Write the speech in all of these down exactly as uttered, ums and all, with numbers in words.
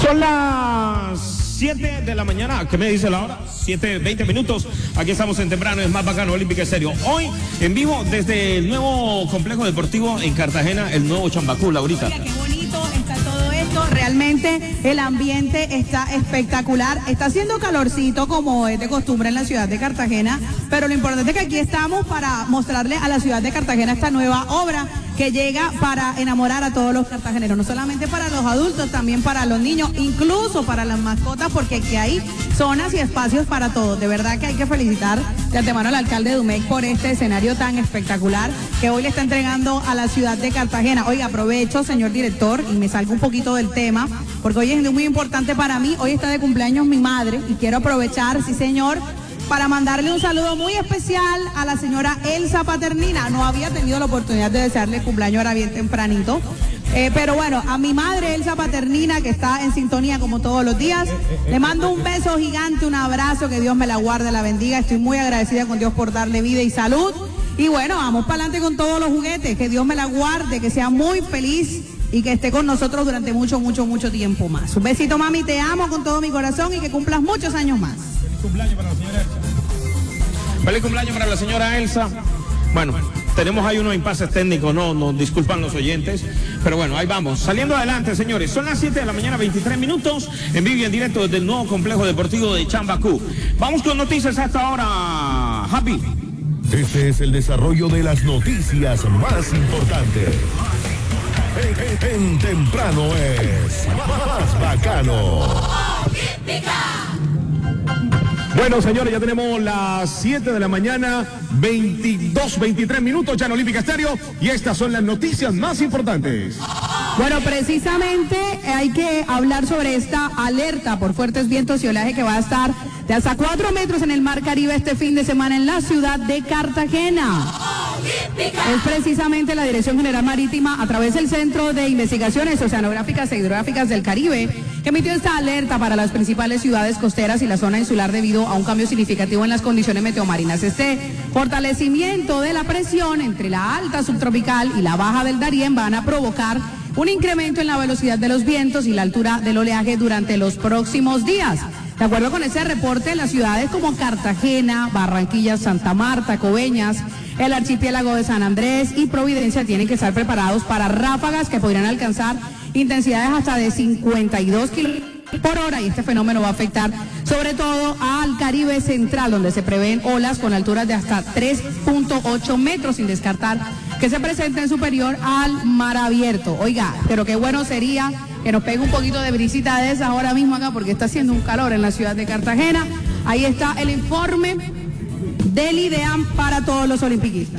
Son las siete de la mañana, ¿qué me dice la hora? siete, veinte minutos, aquí estamos en Temprano, es más bacano, Olímpica Estéreo. Hoy, en vivo, desde el nuevo complejo deportivo en Cartagena, el nuevo Chambacú, Laurita. Mira, qué bonito está todo esto, realmente el ambiente está espectacular, está haciendo calorcito como es de costumbre en la ciudad de Cartagena, pero lo importante es que aquí estamos para mostrarle a la ciudad de Cartagena esta nueva obra que llega para enamorar a todos los cartageneros, no solamente para los adultos, también para los niños, incluso para las mascotas, porque aquí hay zonas y espacios para todos. De verdad que hay que felicitar de antemano al alcalde de Dumec por este escenario tan espectacular que hoy le está entregando a la ciudad de Cartagena. Oiga, aprovecho, señor director, y me salgo un poquito del tema, porque hoy es muy importante para mí. Hoy está de cumpleaños mi madre y quiero aprovechar, sí señor, para mandarle un saludo muy especial a la señora Elsa Paternina. No había tenido la oportunidad de desearle cumpleaños ahora bien tempranito. Eh, pero bueno, a mi madre Elsa Paternina, que está en sintonía como todos los días, le mando un beso gigante, un abrazo, que Dios me la guarde, la bendiga. Estoy muy agradecida con Dios por darle vida y salud. Y bueno, vamos para adelante con todos los juguetes, que Dios me la guarde, que sea muy feliz y que esté con nosotros durante mucho, mucho, mucho tiempo más. Un besito, mami, te amo con todo mi corazón y que cumplas muchos años más. Cumpleaños para la señora Elsa. Feliz cumpleaños para la señora Elsa. Bueno, tenemos ahí unos impases técnicos, no nos disculpan los oyentes, pero bueno, ahí vamos. Saliendo adelante, señores, son las siete de la mañana, veintitrés minutos, en vivo y en directo desde el nuevo complejo deportivo de Chambacú. Vamos con noticias hasta ahora, Happy. Este es el desarrollo de las noticias más importantes. En, en, en Temprano es más bacano. Bueno, señores, ya tenemos las siete de la mañana, veintidós, veintitrés minutos ya en Olímpica Estéreo, y estas son las noticias más importantes. Bueno, precisamente hay que hablar sobre esta alerta por fuertes vientos y oleaje que va a estar de hasta cuatro metros en el Mar Caribe este fin de semana en la ciudad de Cartagena. Es precisamente la Dirección General Marítima, a través del Centro de Investigaciones Oceanográficas e Hidrográficas del Caribe, que emitió esta alerta para las principales ciudades costeras y la zona insular debido a un cambio significativo en las condiciones meteomarinas. Este fortalecimiento de la presión entre la alta subtropical y la baja del Darién van a provocar un incremento en la velocidad de los vientos y la altura del oleaje durante los próximos días. De acuerdo con ese reporte, las ciudades como Cartagena, Barranquilla, Santa Marta, Coveñas, el archipiélago de San Andrés y Providencia tienen que estar preparados para ráfagas que podrían alcanzar intensidades hasta de cincuenta y dos kilómetros por hora, y este fenómeno va a afectar sobre todo al Caribe central, donde se prevén olas con alturas de hasta tres punto ocho metros, sin descartar que se presenten superior al mar abierto. Oiga, pero qué bueno sería que nos pegue un poquito de brisita de esas ahora mismo acá, porque está haciendo un calor en la ciudad de Cartagena. Ahí está el informe del IDEAM para todos los olimpiquistas.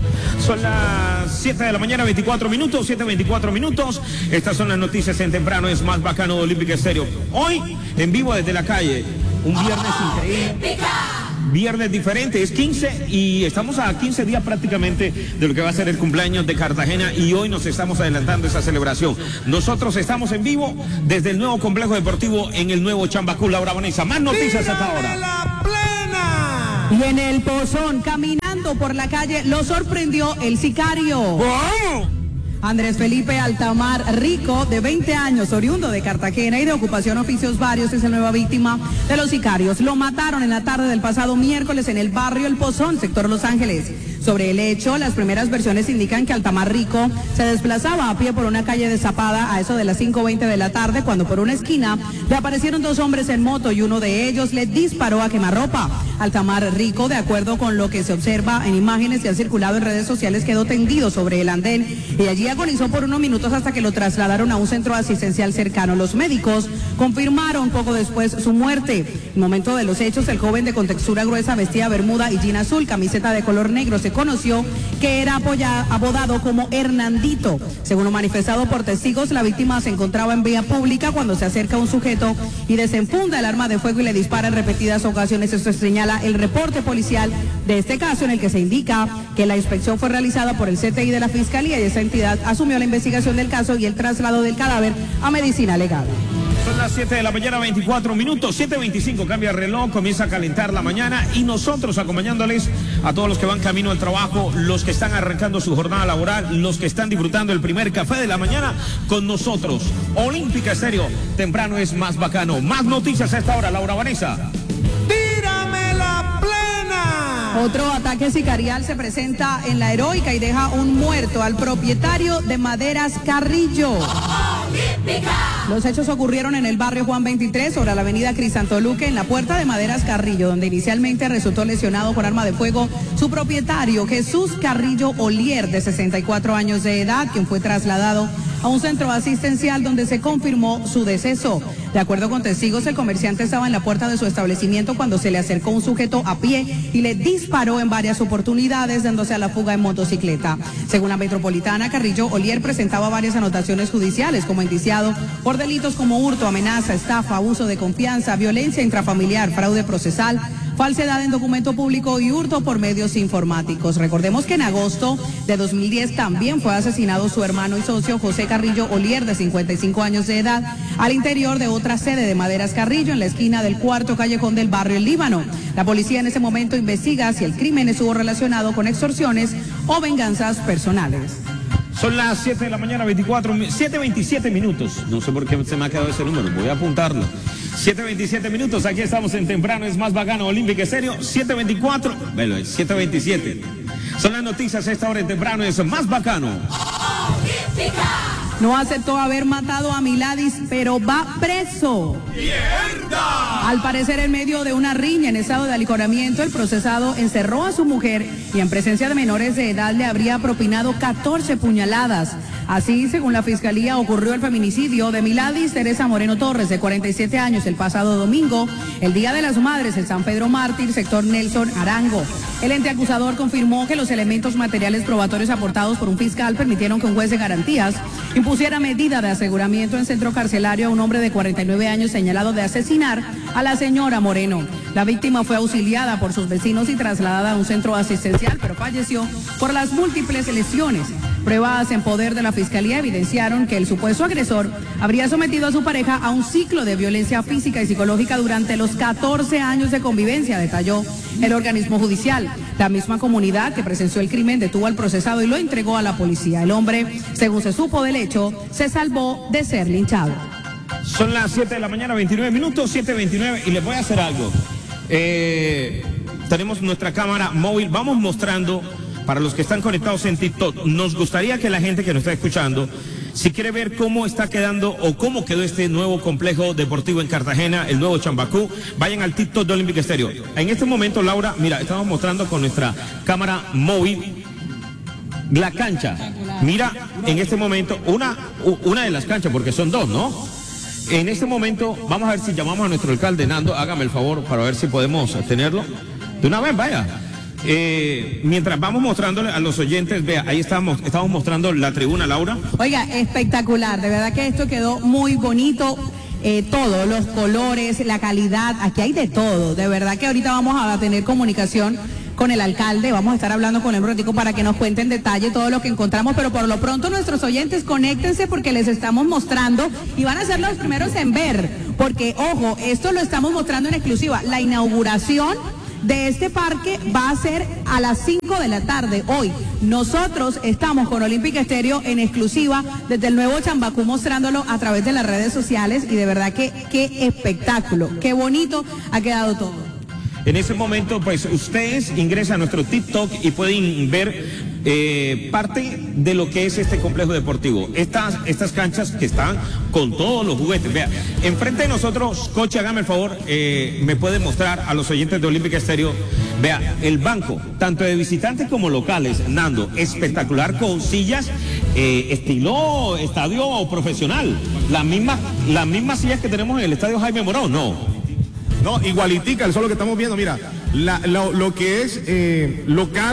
Son las siete de la mañana, veinticuatro minutos, siete, veinticuatro minutos. Estas son las noticias en Temprano, es más bacano de Olímpica Estéreo. Hoy, en vivo desde la calle, un viernes increíble. Viernes diferente, es quince y estamos a quince días prácticamente de lo que va a ser el cumpleaños de Cartagena, y hoy nos estamos adelantando esa celebración. Nosotros estamos en vivo desde el nuevo complejo deportivo en el nuevo Chambacú. Laura Bonesa, más noticias hasta ahora. La plena. Y en el Pozón, caminando por la calle, lo sorprendió el sicario. ¡Wow! Andrés Felipe Altamar Rico, de veinte años, oriundo de Cartagena y de ocupación oficios varios, es la nueva víctima de los sicarios. Lo mataron en la tarde del pasado miércoles en el barrio El Pozón, sector Los Ángeles. Sobre el hecho, las primeras versiones indican que Altamar Rico se desplazaba a pie por una calle de Zapada a eso de las cinco veinte de la tarde, cuando por una esquina le aparecieron dos hombres en moto y uno de ellos le disparó a quemarropa. Altamar Rico, de acuerdo con lo que se observa en imágenes que han circulado en redes sociales, quedó tendido sobre el andén y allí agonizó por unos minutos hasta que lo trasladaron a un centro asistencial cercano. Los médicos confirmaron poco después su muerte. En el momento de los hechos, el joven de contextura gruesa vestía bermuda y jean azul, camiseta de color negro. Se conoció que era apoyado, apodado como Hernandito. Según lo manifestado por testigos, la víctima se encontraba en vía pública cuando se acerca un sujeto y desenfunda el arma de fuego y le dispara en repetidas ocasiones. Esto señala el reporte policial de este caso, en el que se indica que la inspección fue realizada por el C T I de la Fiscalía y esa entidad asumió la investigación del caso y el traslado del cadáver a medicina legal. Son las siete de la mañana, veinticuatro minutos, siete veinticinco, cambia el reloj, comienza a calentar la mañana y nosotros acompañándoles a todos los que van camino al trabajo, los que están arrancando su jornada laboral, los que están disfrutando el primer café de la mañana con nosotros. Olímpica Estéreo, temprano es más bacano. Más noticias a esta hora, Laura Vanessa. ¡Tírame la plena! Otro ataque sicarial se presenta en La Heroica y deja un muerto al propietario de Maderas Carrillo. Los hechos ocurrieron en el barrio Juan veintitrés, sobre la avenida Crisantoluque, en la puerta de Maderas Carrillo, donde inicialmente resultó lesionado con arma de fuego su propietario, Jesús Carrillo Olier, de sesenta y cuatro años de edad, quien fue trasladado a un centro asistencial donde se confirmó su deceso. De acuerdo con testigos, el comerciante estaba en la puerta de su establecimiento cuando se le acercó un sujeto a pie y le disparó en varias oportunidades, dándose a la fuga en motocicleta. Según la Metropolitana, Carrillo Olier presentaba varias anotaciones judiciales como indiciado por delitos como hurto, amenaza, estafa, abuso de confianza, violencia intrafamiliar, fraude procesal, falsedad en documento público y hurto por medios informáticos. Recordemos que en agosto de dos mil diez también fue asesinado su hermano y socio José Carrillo Olier, de cincuenta y cinco años de edad, al interior de otra sede de Maderas Carrillo, en la esquina del cuarto callejón del barrio El Líbano. La policía en ese momento investiga si el crimen estuvo relacionado con extorsiones o venganzas personales. Son las siete de la mañana, veinticuatro, siete veintisiete minutos. No sé por qué se me ha quedado ese número, voy a apuntarlo. siete veintisiete minutos, aquí estamos en Temprano es más bacano, Olímpica Estéreo, siete veinticuatro, velo, siete veintisiete. Son las noticias a esta hora en Temprano es más bacano. Olímpica. No aceptó haber matado a Miladis, pero va preso. ¡Mierda! Al parecer, en medio de una riña en estado de alicoramiento, el procesado encerró a su mujer y en presencia de menores de edad le habría propinado catorce puñaladas. Así, según la Fiscalía, ocurrió el feminicidio de Miladis Teresa Moreno Torres, de cuarenta y siete años, el pasado domingo, el Día de las Madres, en San Pedro Mártir, sector Nelson Arango. El ente acusador confirmó que los elementos materiales probatorios aportados por un fiscal permitieron que un juez de garantías impusiera medida de aseguramiento en centro carcelario a un hombre de cuarenta y nueve años señalado de asesinar a la señora Moreno. La víctima fue auxiliada por sus vecinos y trasladada a un centro asistencial, pero falleció por las múltiples lesiones. Pruebas en poder de la Fiscalía evidenciaron que el supuesto agresor habría sometido a su pareja a un ciclo de violencia física y psicológica durante los catorce años de convivencia, detalló el organismo judicial. La misma comunidad que presenció el crimen detuvo al procesado y lo entregó a la policía. El hombre, según se supo del hecho, se salvó de ser linchado. Son las siete de la mañana, veintinueve minutos, siete veintinueve, y les voy a hacer algo. Eh, tenemos nuestra cámara móvil, vamos mostrando. Para los que están conectados en TikTok, nos gustaría que la gente que nos está escuchando, si quiere ver cómo está quedando o cómo quedó este nuevo complejo deportivo en Cartagena, el nuevo Chambacú, vayan al TikTok de Olímpica Estéreo. En este momento, Laura, mira, estamos mostrando con nuestra cámara móvil la cancha. Mira, en este momento, una, una de las canchas, porque son dos, ¿no? En este momento, vamos a ver si llamamos a nuestro alcalde, Nando, hágame el favor para ver si podemos tenerlo. De una vez, vaya. Eh, mientras vamos mostrándole a los oyentes, vea, ahí estamos, estamos mostrando la tribuna, Laura. Oiga, espectacular, de verdad que esto quedó muy bonito, eh, todo, los colores, la calidad, aquí hay de todo, de verdad que ahorita vamos a tener comunicación con el alcalde, vamos a estar hablando con él un ratico para que nos cuente en detalle todo lo que encontramos, pero por lo pronto nuestros oyentes, conéctense porque les estamos mostrando y van a ser los primeros en ver, porque ojo, esto lo estamos mostrando en exclusiva, la inauguración de este parque va a ser a las cinco de la tarde hoy. Nosotros estamos con Olímpica Estéreo en exclusiva desde el nuevo Chambacú, mostrándolo a través de las redes sociales y de verdad que qué espectáculo, qué bonito ha quedado todo. En ese momento, pues ustedes ingresan a nuestro TikTok y pueden ver eh, parte de lo que es este complejo deportivo. Estas, estas canchas que están con todos los juguetes. Vea, enfrente de nosotros, coche, hágame el favor, eh, me puede mostrar a los oyentes de Olímpica Estéreo. Vea, el banco, tanto de visitantes como locales, Nando, espectacular, con sillas eh, estilo estadio profesional. Las mismas, las mismas sillas que tenemos en el estadio Jaime Morón, no. No, igualitica, eso es lo que estamos viendo, mira, la, lo, lo que es eh, local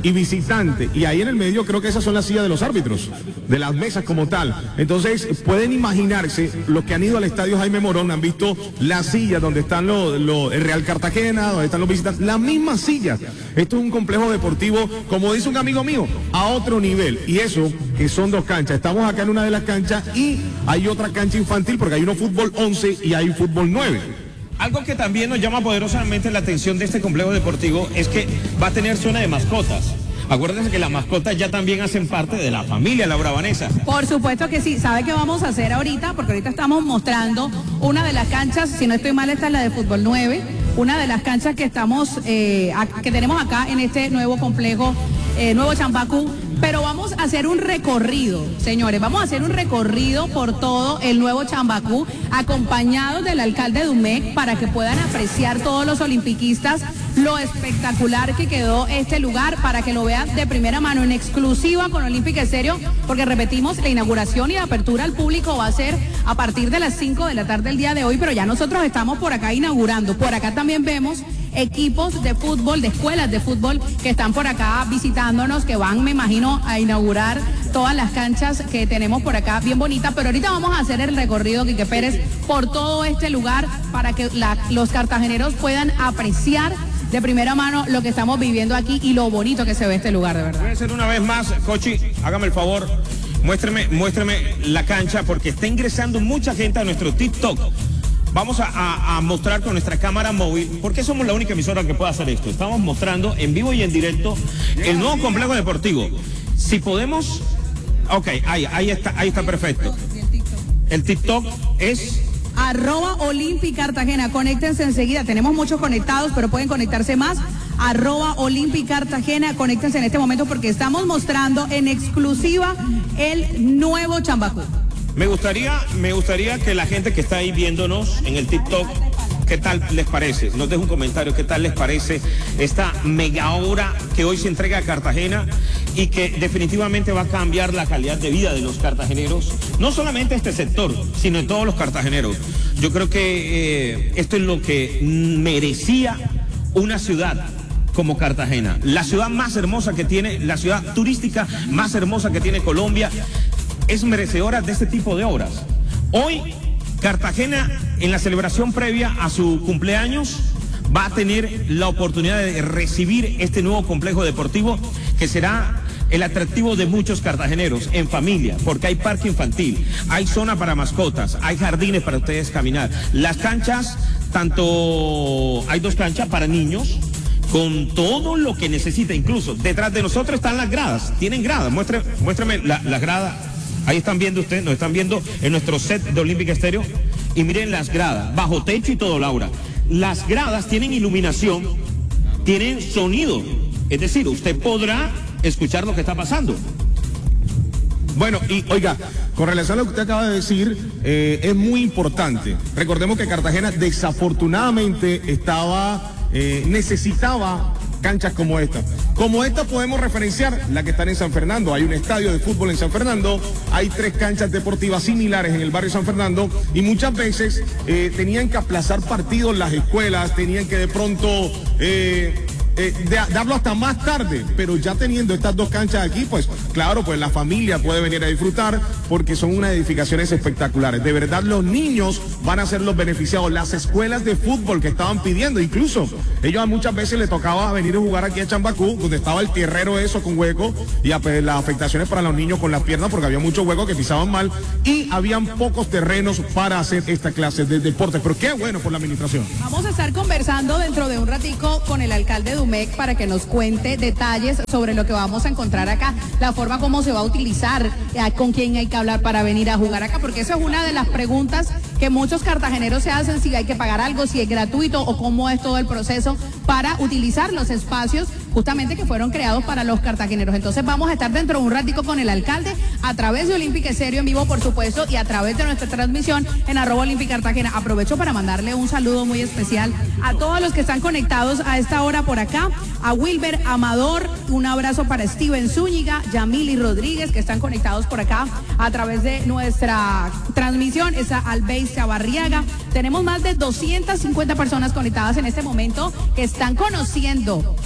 y visitante. Y ahí en el medio creo que esas son las sillas de los árbitros, de las mesas como tal. Entonces pueden imaginarse, los que han ido al estadio Jaime Morón han visto las sillas donde están los, los, el Real Cartagena, donde están los visitantes, las mismas sillas. Esto es un complejo deportivo, como dice un amigo mío, a otro nivel. Y eso, que son dos canchas. Estamos acá en una de las canchas y hay otra cancha infantil porque hay uno fútbol once y hay fútbol nueve. Algo que también nos llama poderosamente la atención de este complejo deportivo es que va a tener zona de mascotas. Acuérdense que las mascotas ya también hacen parte de la familia Laura Vanessa. Por supuesto que sí. ¿Sabe qué vamos a hacer ahorita? Porque ahorita estamos mostrando una de las canchas, si no estoy mal, esta es la de fútbol nueve, una de las canchas que estamos, eh, que tenemos acá en este nuevo complejo, eh, nuevo Chambacú. Pero vamos a hacer un recorrido, señores, vamos a hacer un recorrido por todo el nuevo Chambacú, acompañados del alcalde de Dumec, para que puedan apreciar todos los olimpiquistas lo espectacular que quedó este lugar, para que lo vean de primera mano, en exclusiva con Olímpica Estéreo, porque repetimos, la inauguración y la apertura al público va a ser a partir de las cinco de la tarde del día de hoy, pero ya nosotros estamos por acá inaugurando. Por acá también vemos equipos de fútbol, de escuelas de fútbol que están por acá visitándonos, que van, me imagino, a inaugurar todas las canchas que tenemos por acá bien bonitas. Pero ahorita vamos a hacer el recorrido, Quique Pérez, por todo este lugar para que la, los cartageneros puedan apreciar de primera mano lo que estamos viviendo aquí y lo bonito que se ve este lugar, de verdad. Voy a hacer una vez más, Cochi, hágame el favor, muéstreme, muéstreme la cancha, porque está ingresando mucha gente a nuestro TikTok. Vamos a, a, a mostrar con nuestra cámara móvil, porque somos la única emisora que puede hacer esto. Estamos mostrando en vivo y en directo el nuevo complejo deportivo. Si podemos, ok, ahí, ahí está, ahí está perfecto. El TikTok es arroba Olimpi Cartagena. Conéctense enseguida. Tenemos muchos conectados, pero pueden conectarse más. Arroba Olimpi Cartagena. Conéctense en este momento porque estamos mostrando en exclusiva el nuevo Chambacú. Me gustaría, me gustaría que la gente que está ahí viéndonos en el TikTok, ¿qué tal les parece? Nos dejen un comentario, ¿qué tal les parece esta mega obra que hoy se entrega a Cartagena y que definitivamente va a cambiar la calidad de vida de los cartageneros? No solamente este sector, sino de todos los cartageneros. Yo creo que eh, esto es lo que merecía una ciudad como Cartagena. La ciudad más hermosa que tiene, la ciudad turística más hermosa que tiene Colombia, es merecedora de este tipo de obras. Hoy, Cartagena, en la celebración previa a su cumpleaños, va a tener la oportunidad de recibir este nuevo complejo deportivo que será el atractivo de muchos cartageneros en familia, porque hay parque infantil, hay zona para mascotas, hay jardines para ustedes caminar. Las canchas, tanto hay dos canchas para niños, con todo lo que necesita, incluso detrás de nosotros están las gradas, tienen gradas, muéstrame, muéstrame la, las gradas. Ahí están viendo ustedes, nos están viendo en nuestro set de Olímpica Estéreo. Y miren las gradas, bajo techo y todo, Laura. Las gradas tienen iluminación, tienen sonido. Es decir, usted podrá escuchar lo que está pasando. Bueno, y oiga, con relación a lo que usted acaba de decir, eh, es muy importante. Recordemos que Cartagena desafortunadamente estaba, eh, necesitaba canchas como esta. Como esta podemos referenciar la que está en San Fernando. Hay un estadio de fútbol en San Fernando, hay tres canchas deportivas similares en el barrio San Fernando y muchas veces eh, tenían que aplazar partidos las escuelas, tenían que de pronto eh, eh, de, darlo hasta más tarde, pero ya teniendo estas dos canchas aquí, pues claro, pues la familia puede venir a disfrutar porque son unas edificaciones espectaculares. De verdad, los niños van a ser los beneficiados, las escuelas de fútbol que estaban pidiendo, incluso ellos muchas veces les tocaba venir a jugar aquí a Chambacú, donde estaba el tierrero eso con hueco y a, pues, las afectaciones para los niños con las piernas porque había muchos huecos que pisaban mal y habían pocos terrenos para hacer esta clase de deportes, pero qué bueno por la administración. Vamos a estar conversando dentro de un ratico con el alcalde de Dumec para que nos cuente detalles sobre lo que vamos a encontrar acá, la forma como se va a utilizar, con quién hay que hablar para venir a jugar acá, porque eso es una de las preguntas que muchos cartageneros se hacen, si hay que pagar algo, si es gratuito o cómo es todo el proceso para utilizar los espacios justamente que fueron creados para los cartageneros. Entonces vamos a estar dentro de un ratico con el alcalde a través de Olímpica Estéreo en vivo, por supuesto, y a través de nuestra transmisión en arroba Olímpica Cartagena. Aprovecho para mandarle un saludo muy especial a todos los que están conectados a esta hora por acá, a Wilber Amador, un abrazo para Steven Zúñiga, Yamili Rodríguez, que están conectados por acá a través de nuestra transmisión, está Albeis Chavarriaga. Tenemos más de doscientas cincuenta personas conectadas en este momento que están conociendo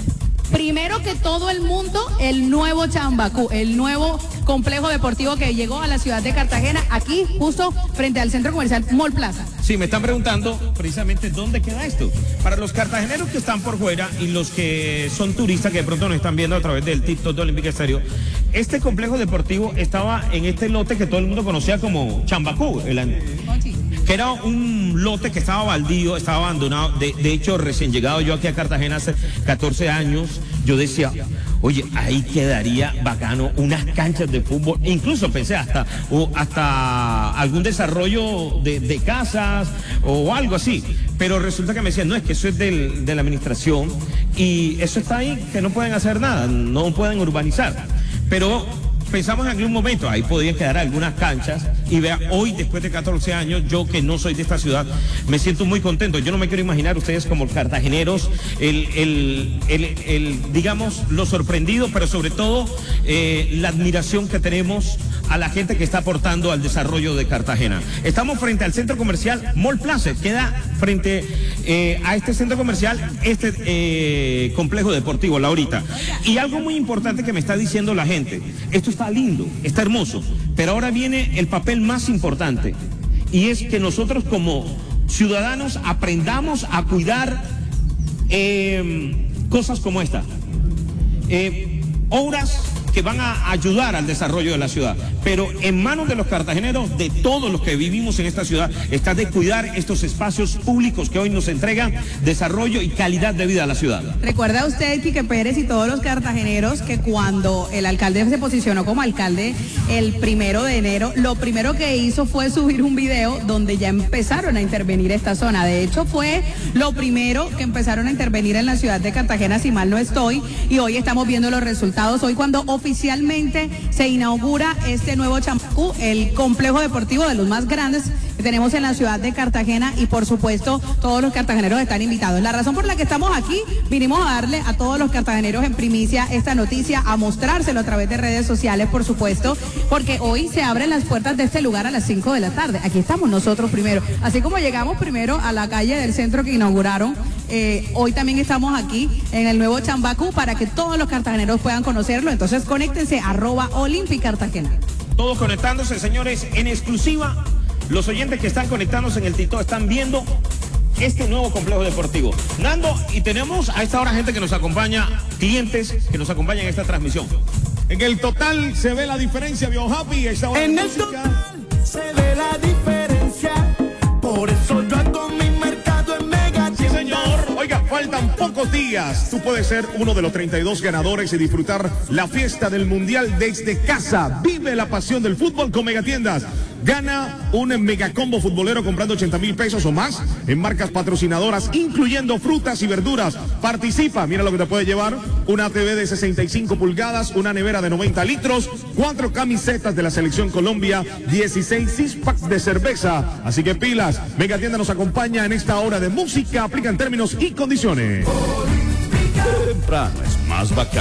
Primero que todo el mundo, el nuevo Chambacú, el nuevo complejo deportivo que llegó a la ciudad de Cartagena, aquí justo frente al centro comercial Mall Plaza. Sí, me están preguntando precisamente dónde queda esto. Para los cartageneros que están por fuera y los que son turistas que de pronto nos están viendo a través del TikTok de Olímpica Estéreo, este complejo deportivo estaba en este lote que todo el mundo conocía como Chambacú, el, que era un lote que estaba baldío, estaba abandonado. De, de hecho, recién llegado yo aquí a Cartagena hace catorce años, yo decía, oye, ahí quedaría bacano unas canchas de fútbol, incluso pensé hasta, o hasta algún desarrollo de, de casas o algo así, pero resulta que me decían, no, es que eso es del, de la administración y eso está ahí, que no pueden hacer nada, no pueden urbanizar, pero pensamos en algún momento, ahí podían quedar algunas canchas y vea, hoy después de catorce años, yo que no soy de esta ciudad, me siento muy contento. Yo no me quiero imaginar ustedes como cartageneros, el, el, el, el digamos, lo sorprendido, pero sobre todo eh, la admiración que tenemos a la gente que está aportando al desarrollo de Cartagena. Estamos frente al centro comercial Mall Plaza, queda frente eh, a este centro comercial, este eh, complejo deportivo, Laurita. Y algo muy importante que me está diciendo la gente, esto está lindo, está hermoso, pero ahora viene el papel más importante, y es que nosotros como ciudadanos aprendamos a cuidar eh, cosas como esta, eh, obras que van a ayudar al desarrollo de la ciudad, pero en manos de los cartageneros, de todos los que vivimos en esta ciudad, está de cuidar estos espacios públicos que hoy nos entregan desarrollo y calidad de vida a la ciudad. ¿Recuerda usted, Quique Pérez y todos los cartageneros, que cuando el alcalde se posicionó como alcalde el primero de enero, lo primero que hizo fue subir un video donde ya empezaron a intervenir esta zona? De hecho, fue lo primero que empezaron a intervenir en la ciudad de Cartagena, si mal no estoy, y hoy estamos viendo los resultados. Hoy, cuando oficialmente se inaugura este nuevo Chambacú, el complejo deportivo de los más grandes que tenemos en la ciudad de Cartagena, y por supuesto todos los cartageneros están invitados. La razón por la que estamos aquí, vinimos a darle a todos los cartageneros en primicia esta noticia, a mostrárselo a través de redes sociales, por supuesto, porque hoy se abren las puertas de este lugar a las cinco de la tarde. Aquí estamos nosotros primero, así como llegamos primero a la calle del centro que inauguraron, eh, hoy también estamos aquí en el nuevo Chambacú para que todos los cartageneros puedan conocerlo. Entonces conéctense, arroba Olympic Cartagena. Todos conectándose, señores, en exclusiva. Los oyentes que están conectándose en el TikTok están viendo este nuevo complejo deportivo. Nando, y tenemos a esta hora gente que nos acompaña, clientes que nos acompañan en esta transmisión. En el total se ve la diferencia, Bio Happy. Esta hora En de el música. total se ve la diferencia. Por eso yo hago mi mercado en Mega. Sí, señor. Oiga, faltan pocos días. Tú puedes ser uno de los treinta y dos ganadores y disfrutar la fiesta del Mundial desde casa. Vive la pasión del fútbol con Megatiendas. Gana un megacombo futbolero comprando ochenta mil pesos o más en marcas patrocinadoras, incluyendo frutas y verduras. Participa, mira lo que te puede llevar: una T V de sesenta y cinco pulgadas, una nevera de noventa litros, cuatro camisetas de la Selección Colombia, dieciséis six packs de cerveza. Así que pilas, Megatienda nos acompaña en esta hora de música. Aplican términos y condiciones. Temprano es más bacano.